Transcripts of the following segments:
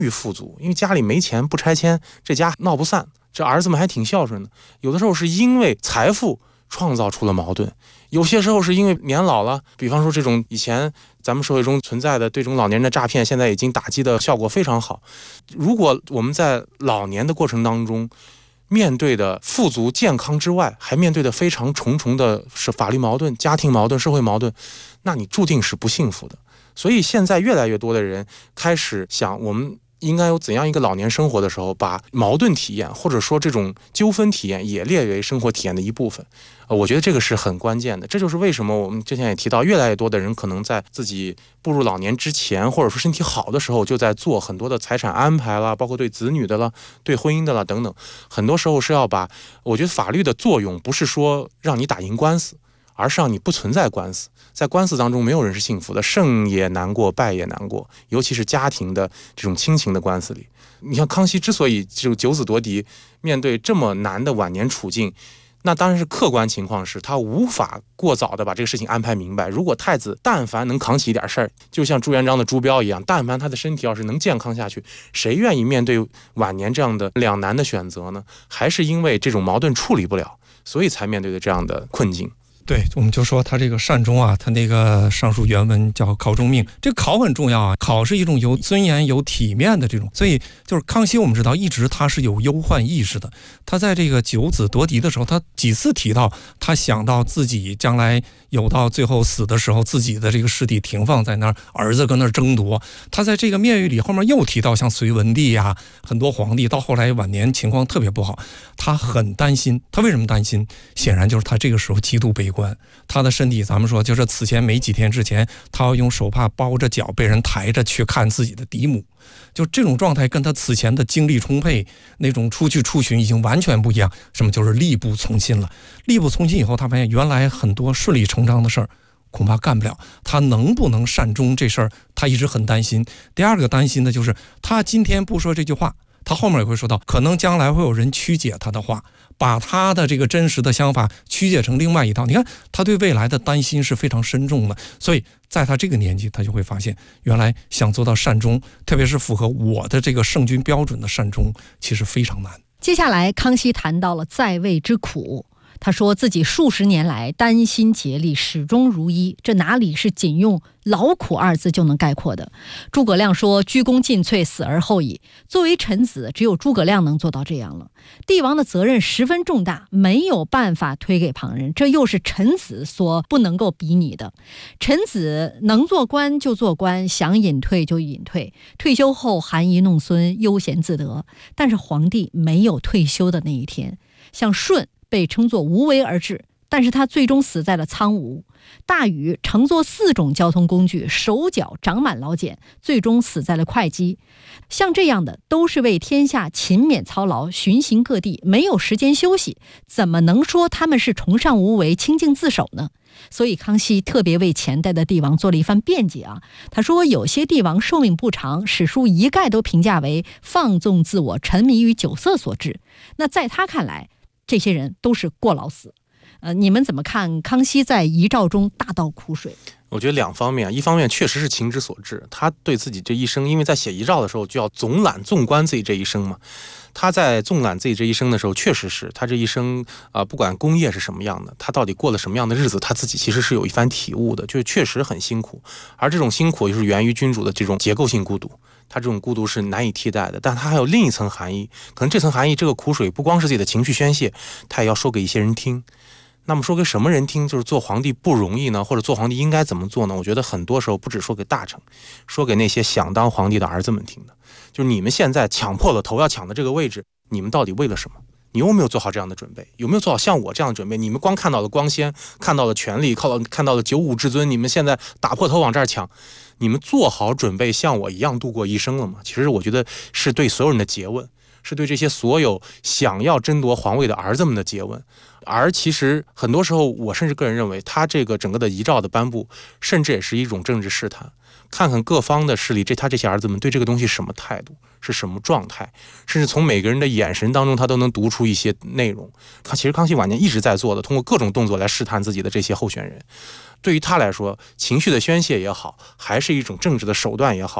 欲富足，因为家里没钱不拆迁，这家闹不散，这儿子们还挺孝顺的。有的时候是因为财富创造出了矛盾，有些时候是因为年老了，比方说这种以前咱们社会中存在的对这种老年人的诈骗，现在已经打击的效果非常好。如果我们在老年的过程当中面对的富足健康之外，还面对的非常重重的是法律矛盾、家庭矛盾、社会矛盾，那你注定是不幸福的。所以现在越来越多的人开始想，我们应该有怎样一个老年生活的时候，把矛盾体验或者说这种纠纷体验也列为生活体验的一部分。我觉得这个是很关键的。这就是为什么我们之前也提到，越来越多的人可能在自己步入老年之前，或者说身体好的时候，就在做很多的财产安排了，包括对子女的了、对婚姻的了等等。很多时候是要把，我觉得法律的作用不是说让你打赢官司，而是让你不存在官司。在官司当中，没有人是幸福的，胜也难过，败也难过，尤其是家庭的这种亲情的官司里。你看康熙之所以就九子夺嫡，面对这么难的晚年处境，那当然是客观情况是他无法过早的把这个事情安排明白。如果太子但凡能扛起一点事儿，就像朱元璋的朱标一样，但凡他的身体要是能健康下去，谁愿意面对晚年这样的两难的选择呢？还是因为这种矛盾处理不了，所以才面对的这样的困境。 对，我们就说他这个善终啊，他那个上述原文叫考中命，这个考很重要啊，考是一种有尊严有体面的这种，所以就是康熙我们知道一直他是有忧患意识的。他在这个九子夺嫡的时候，他几次提到他想到自己将来有到最后死的时候，自己的这个尸体停放在那儿，儿子跟那儿争夺。他在这个灭狱里后面又提到像隋文帝呀，很多皇帝到后来晚年情况特别不好，他很担心。他为什么担心？显然就是他这个时候极度悲观，他的身体咱们说就是此前没几天之前，他要用手帕包着脚被人抬着去看自己的嫡母，就这种状态跟他此前的精力充沛那种出去出巡已经完全不一样。什么就是力不从心了。力不从心以后，他发现原来很多顺理成章的事儿恐怕干不了，他能不能善终这事儿他一直很担心。第二个担心的就是他今天不说这句话，他后面也会说到可能将来会有人曲解他的话，把他的这个真实的想法曲解成另外一套。你看他对未来的担心是非常深重的，所以在他这个年纪他就会发现原来想做到善终，特别是符合我的这个圣君标准的善终其实非常难。 接下来康熙谈到了在位之苦，他说自己数十年来担心竭力，始终如一，这哪里是仅用劳苦二字就能概括的。诸葛亮说鞠躬尽瘁，死而后已。作为臣子，只有诸葛亮能做到这样了。帝王的责任十分重大，没有办法推给旁人，这又是臣子所不能够比拟的。臣子能做官就做官，想隐退就隐退，退休后含饴弄孙，悠闲自得。但是皇帝没有退休的那一天。像舜被称作无为而治，但是他最终死在了苍梧。大禹乘坐4种交通工具，手脚长满老茧，最终死在了会稽。像这样的都是为天下勤勉操劳，巡行各地，没有时间休息，怎么能说他们是崇尚无为、清静自守呢？所以康熙特别为前代的帝王做了一番辩解啊。他说有些帝王寿命不长，史书一概都评价为放纵自我、沉迷于酒色所致。那在他看来，这些人都是过劳死。你们怎么看康熙在遗诏中大倒苦水？ 我觉得两方面，一方面确实是情之所至，他对自己这一生，因为在写遗诏的时候就要总览纵观自己这一生嘛，他在纵览自己这一生的时候，确实是他这一生不管功业是什么样的，他到底过了什么样的日子，他自己其实是有一番体悟的，就是确实很辛苦，而这种辛苦就是源于君主的这种结构性孤独，他这种孤独是难以替代的，但他还有另一层含义，可能这层含义，这个苦水不光是自己的情绪宣泄，他也要说给一些人听。那么说给什么人听？就是做皇帝不容易呢，或者做皇帝应该怎么做呢？我觉得很多时候不只说给大臣，说给那些想当皇帝的儿子们听的，就是你们现在抢破了头要抢的这个位置，你们到底为了什么？你有没有做好这样的准备？有没有做好像我这样的准备？你们光看到了光鲜，看到了权力，看到了九五至尊，你们现在打破头往这儿抢，你们做好准备像我一样度过一生了吗？其实我觉得是对所有人的诘问，是对这些所有想要争夺皇位的儿子们的诘问。而其实很多时候，我甚至个人认为，他这个整个的遗诏的颁布，甚至也是一种政治试探，看看各方的势力，他这些儿子们对这个东西什么态度，是什么状态，甚至从每个人的眼神当中，他都能读出一些内容。其实康熙晚年一直在做的，通过各种动作来试探自己的这些候选人。对于他来说，情绪的宣泄也好，还是一种政治的手段也好，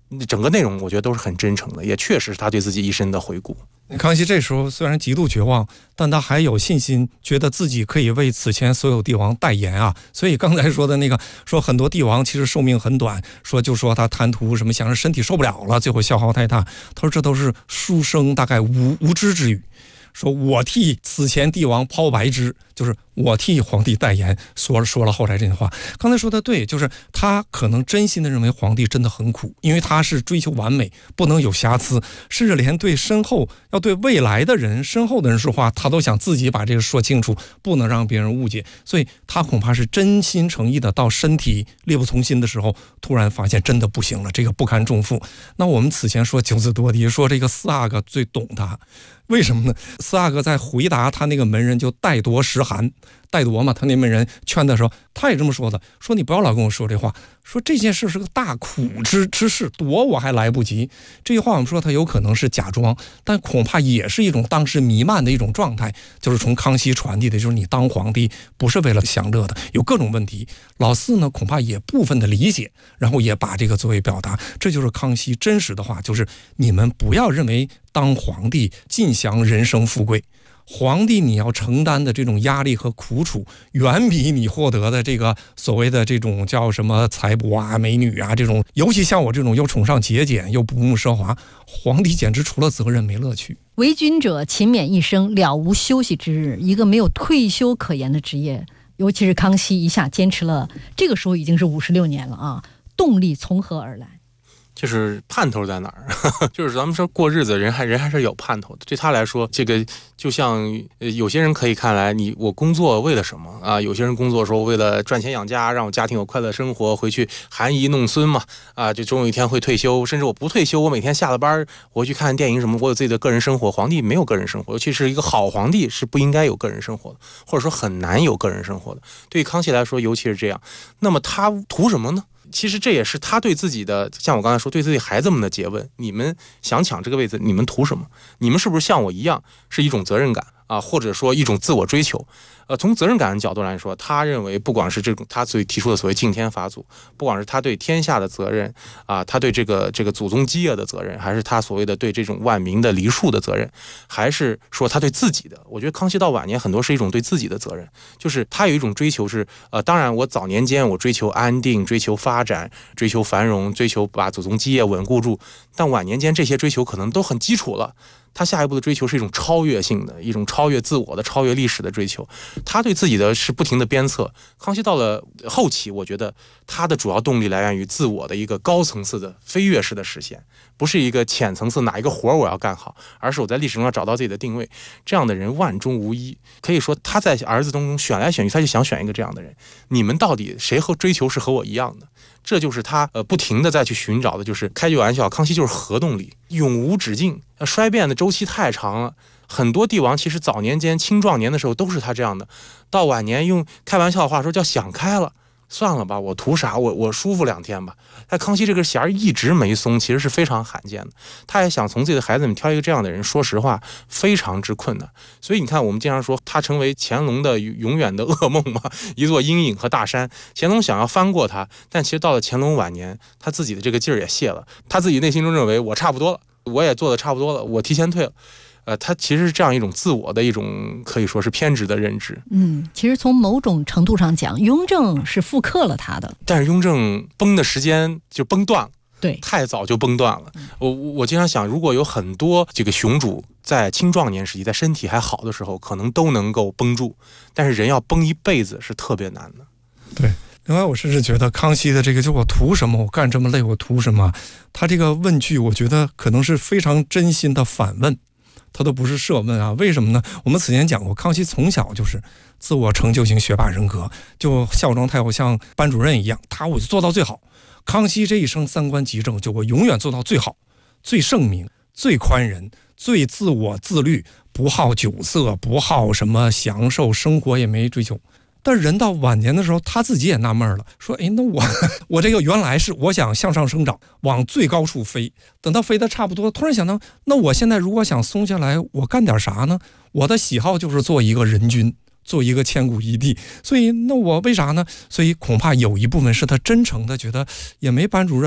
整个内容我觉得都是很真诚的，也确实是他对自己一生的回顾。 康熙这时候虽然极度绝望，但他还有信心，觉得自己可以为此前所有帝王代言啊。所以刚才说的那个，说很多帝王其实寿命很短，就说他贪图什么，想让身体受不了了，最后消耗太大。他说这都是书生大概无知之语。说我替此前帝王抛白枝，就是我替皇帝代言，说了后来这句话。刚才说的对，就是他可能真心的认为皇帝真的很苦，因为他是追求完美，不能有瑕疵，甚至连对要对未来的人身后的人说话，他都想自己把这个说清楚，不能让别人误解。所以他恐怕是真心诚意的，到身体力不从心的时候，突然发现真的不行了，这个不堪重负。那我们此前说九子夺嫡，说这个四阿哥最懂他。为什么呢？四阿哥在回答他那个门人就怠夺食寒，怠夺嘛，他那门人劝的时候，他也这么说的，说你不要老跟我说这话，说这件事是个大苦之事，夺我还来不及。这句话我们说他有可能是假装，但恐怕也是一种当时弥漫的一种状态，就是从康熙传递的，就是你当皇帝不是为了享乐的，有各种问题。老四呢恐怕也部分的理解，然后也把这个作为表达，这就是康熙真实的话，就是你们不要认为当皇帝尽享人生富贵，皇帝你要承担的这种压力和苦楚，远比你获得的这个所谓的这种叫什么财帛啊、美女啊这种，尤其像我这种又崇尚节俭又不慕奢华，皇帝简直除了责任没乐趣。 为君者勤勉一生，了无休息之日，一个没有退休可言的职业。尤其是康熙一下坚持了，这个时候已经是56年了啊，动力从何而来？ 就是盼头在哪儿？就是咱们说过日子，人还是有盼头的。对他来说，这个就像有些人可以看来，我工作为了什么啊？有些人工作说为了赚钱养家，让我家庭有快乐生活，回去含饴弄孙嘛，啊，就终有一天会退休。甚至我不退休，我每天下了班，我去看电影什么，我有自己的个人生活。皇帝没有个人生活，尤其是一个好皇帝是不应该有个人生活的，或者说很难有个人生活的。对于康熙来说，尤其是这样。那么他图什么呢？其实这也是他对自己的，像我刚才说，对自己孩子们的诘问：你们想抢这个位子，你们图什么？你们是不是像我一样，是一种责任感啊，或者说一种自我追求？从责任感的角度来说，他认为不管是这种他所提出的所谓敬天法祖，不管是他对天下的责任啊，他对这个祖宗基业的责任，还是他所谓的对这种万民的黎庶的责任，还是说他对自己的，我觉得康熙到晚年很多是一种对自己的责任，就是他有一种追求是当然我早年间我追求安定，追求发展，追求繁荣，追求把祖宗基业稳固住，但晚年间这些追求可能都很基础了。他下一步的追求是一种超越性的，一种超越自我的、超越历史的追求。他对自己的是不停的鞭策。康熙到了后期，我觉得他的主要动力来源于自我的一个高层次的飞跃式的实现，不是一个浅层次哪一个活我要干好，而是我在历史中要找到自己的定位。这样的人万中无一，可以说他在儿子当中选来选去，他就想选一个这样的人。你们到底谁和追求是和我一样的？这就是他不停的再去寻找的，就是开句玩笑，康熙就是核动力，永无止境，衰变的周期太长了。很多帝王其实早年间青壮年的时候都是他这样的，到晚年用开玩笑的话说叫想开了，算了吧，我图啥？我舒服2天吧。但康熙这个弦儿一直没松，其实是非常罕见的。他也想从自己的孩子们挑一个这样的人，说实话非常之困难。所以你看，我们经常说他成为乾隆的永远的噩梦嘛，一座阴影和大山。乾隆想要翻过他，但其实到了乾隆晚年，他自己的这个劲儿也泄了，他自己内心中认为我差不多了，我也做得差不多了，我提前退了。他其实是这样一种自我的一种可以说是偏执的认知。 其实从某种程度上讲，雍正是复刻了他的， 但是雍正崩的时间就崩断了， 对， 太早就崩断了。我经常想，如果有很多这个雄主在青壮年时期，在身体还好的时候，可能都能够绷住，但是人要绷一辈子是特别难的。 对。另外，我甚至觉得康熙的这个，就我图什么？我干这么累，我图什么？他这个问句，我觉得可能是非常真心的反问。他都不是设问啊，为什么呢？我们此前讲过，康熙从小就是自我成就型学霸人格，就孝庄太后像班主任一样，我就做到最好。康熙这一生三观极正，就我永远做到最好，最圣明，最宽仁，最自我自律，不好酒色，不好什么享受，生活也没追求。但人到晚年的时候，他自己也纳闷了，说那我这个原来是我想向上生长，往最高处飞，等到飞得差不多，突然想到，那我现在如果想松下来，我干点啥呢？我的喜好就是做一个人君，做一个千古一帝，所以那我为啥呢？所以恐怕有一部分是他真诚的觉得也没班主任了，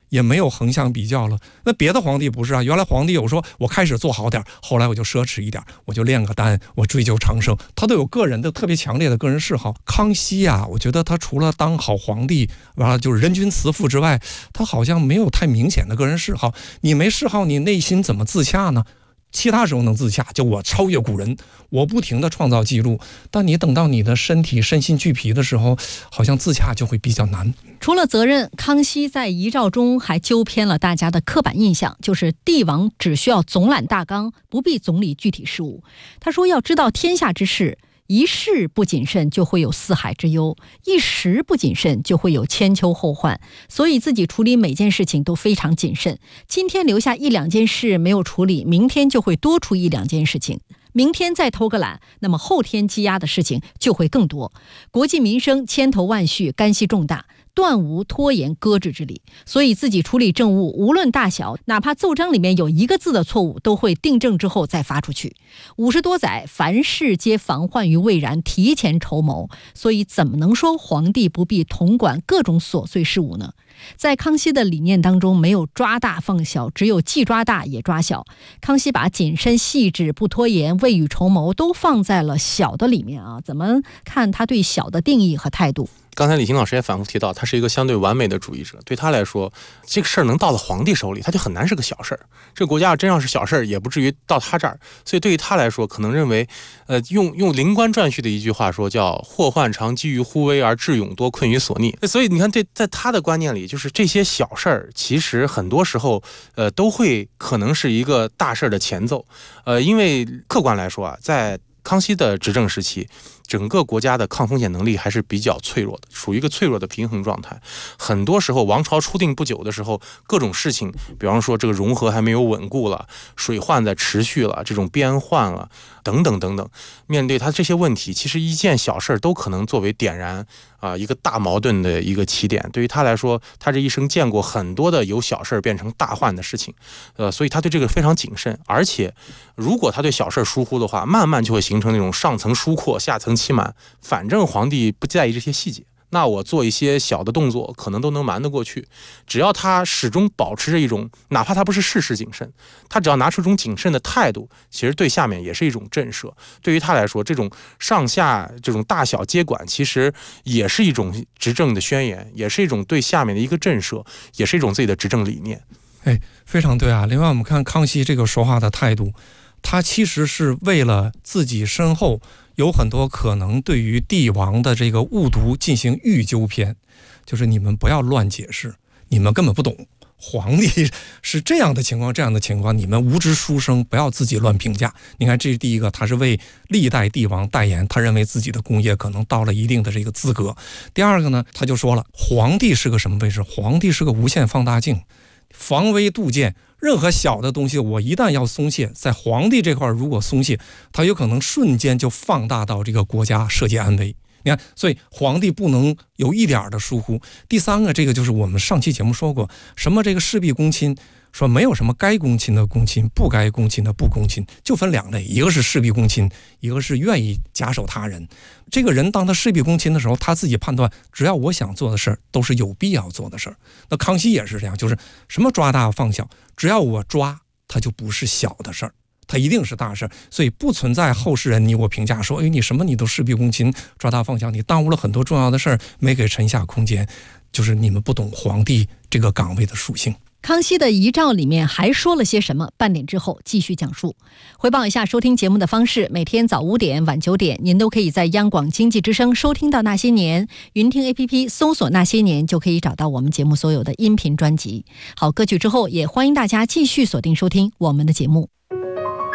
也没有横向比较了。那别的皇帝不是啊，原来皇帝有说我开始做好点，后来我就奢侈一点，我就炼个丹，我追求长生，他都有个人的特别强烈的个人嗜好。康熙啊，我觉得他除了当好皇帝，完了就是人君慈父之外，他好像没有太明显的个人嗜好。你没嗜好，你内心怎么自洽呢？其他时候能自洽，就我超越古人，我不停地创造记录。但你等到你的身心俱疲的时候，好像自洽就会比较难。 除了责任，康熙在遗诏中还纠偏了大家的刻板印象，就是帝王只需要总揽大纲，不必总理具体事务。他说要知道天下之事，一事不谨慎就会有四海之忧，一时不谨慎就会有千秋后患，所以自己处理每件事情都非常谨慎。今天留下一两件事没有处理，明天就会多出一两件事情，明天再偷个懒，那么后天积压的事情就会更多。国计民生千头万绪，干系重大，断无拖延搁置之理，所以自己处理政务无论大小，哪怕奏章里面有一个字的错误，都会订正之后再发出去。50多载，凡事皆防患于未然，提前筹谋，所以怎么能说皇帝不必统管各种琐碎事务呢？在康熙的理念当中，没有抓大放小，只有既抓大也抓小。康熙把谨慎细致、不拖延、未雨绸缪都放在了小的里面啊，怎么看他对小的定义和态度？ 刚才李婷老师也反复提到，他是一个相对完美的主义者，对他来说，这个事儿能到了皇帝手里，他就很难是个小事儿。这个国家真要是小事儿，也不至于到他这儿。所以对于他来说，可能认为，用灵官传序的一句话说，叫“祸患常积于忽微，而智勇多困于所逆”。所以你看，在他的观念里，就是这些小事儿，其实很多时候，都会可能是一个大事儿的前奏。因为客观来说啊，在康熙的执政时期，整个国家的抗风险能力还是比较脆弱的，属于一个脆弱的平衡状态。很多时候王朝初定不久的时候，各种事情，比方说这个融合还没有稳固了，水患在持续了，这种边患了等等等等，面对他这些问题，其实一件小事都可能作为点燃一个大矛盾的一个起点。对于他来说，他这一生见过很多的由小事变成大患的事情，所以他对这个非常谨慎。而且如果他对小事疏忽的话，慢慢就会形成那种上层疏阔下层欺瞒，反正皇帝不在意这些细节，那我做一些小的动作可能都能瞒得过去。只要他始终保持着一种，哪怕他不是事事谨慎，他只要拿出一种谨慎的态度，其实对下面也是一种震慑。对于他来说，这种上下这种大小接管，其实也是一种执政的宣言，也是一种对下面的一个震慑，也是一种自己的执政理念。 非常对啊。另外我们看康熙这个说话的态度，他其实是为了自己身后有很多可能对于帝王的这个误读进行预纠偏，就是你们不要乱解释，你们根本不懂，皇帝是这样的情况，你们无知书生不要自己乱评价。你看，这是第一个，他是为历代帝王代言，他认为自己的功业可能到了一定的这个资格。第二个呢，他就说了，皇帝是个什么位置？皇帝是个无限放大镜，防微杜渐，任何小的东西我一旦要松懈，在皇帝这块如果松懈，他有可能瞬间就放大到这个国家社稷安危。你看，所以皇帝不能有一点的疏忽。第三个，这个就是我们上期节目说过，什么这个事必躬亲，说没有什么该躬亲的躬亲，不该躬亲的不躬亲，就分两类，一个是事必躬亲，一个是愿意假手他人。这个人当他事必躬亲的时候，他自己判断，只要我想做的事儿都是有必要做的事儿。那康熙也是这样，就是什么抓大放小，只要我抓，它就不是小的事儿，它一定是大事。所以不存在后世人你我评价说，你什么你都事必躬亲，抓大放小，你耽误了很多重要的事儿，没给臣下空间，就是你们不懂皇帝这个岗位的属性。 康熙的遗诏里面还说了些什么？半点之后继续讲述。回报一下收听节目的方式，每天早5点晚9点您都可以在央广经济之声收听到那些年，云听 APP 搜索那些年就可以找到我们节目所有的音频专辑。好，歌曲之后也欢迎大家继续锁定收听我们的节目。